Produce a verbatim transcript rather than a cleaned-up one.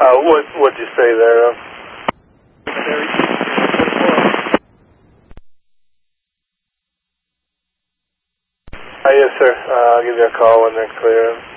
Uh, what what'd you say there? Uh? Uh, yes, sir. Uh, I'll give you a call when they're clear.